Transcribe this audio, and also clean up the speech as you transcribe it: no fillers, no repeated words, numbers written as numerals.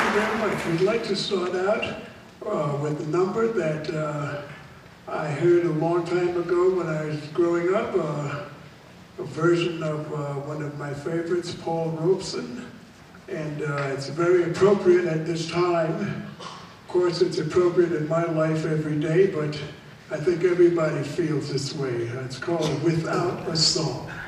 you very much. We'd like to start out with a number that I heard a long time ago when I was growing up, a version of one of my favorites, Paul Robeson, and it's very appropriate at this time. Of course, it's appropriate in my life every day, but I think everybody feels this way. It's called Without a Song.